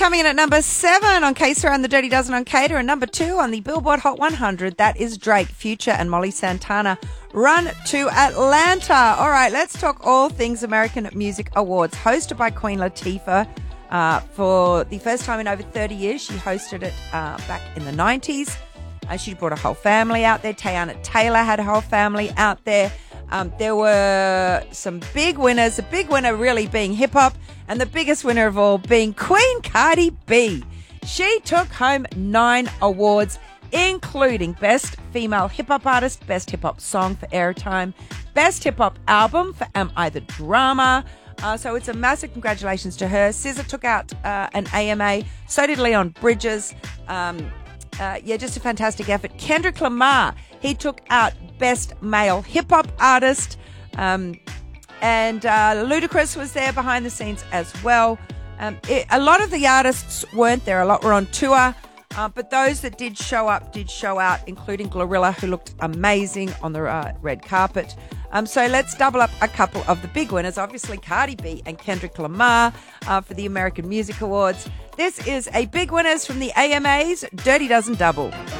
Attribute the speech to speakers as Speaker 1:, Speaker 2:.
Speaker 1: coming in at number 7 on K-Star and the Dirty Dozen on Cater, and number 2 on the Billboard Hot 100. That is Drake, Future, and Molly Santana. Run to Atlanta. All right, let's talk all things American Music Awards, hosted by Queen Latifah. For the first time in over 30 years, she hosted it back in the 90s. She brought a whole family out there. Teyana Taylor had a whole family out there. There were some big winners, the big winner really being hip-hop, and the biggest winner of all being Queen Cardi B. She took home 9 awards, including Best Female Hip-Hop Artist, Best Hip-Hop Song for Airtime, Best Hip-Hop Album for Am I the Drama? So it's a massive congratulations to her. SZA took out an AMA. So did Leon Bridges. Just a fantastic effort. Kendrick Lamar, he took out Best Male Hip-Hop Artist. And Ludacris was there behind the scenes as well. A lot of the artists weren't there. A lot were on tour. But those that did show out, including Glorilla, who looked amazing on the red carpet. So let's double up a couple of the big winners. Obviously, Cardi B and Kendrick Lamar for the American Music Awards. This is a big winners from the AMAs, Dirty Dozen Double.